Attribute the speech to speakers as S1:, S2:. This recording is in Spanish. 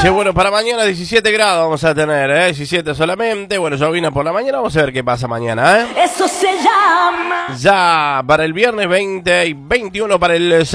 S1: Che, bueno, para mañana 17 grados vamos a tener, 17 solamente. Bueno, llovina por la mañana, vamos a ver qué pasa mañana,
S2: Eso se llama.
S1: Ya para el viernes 20 y 21 para el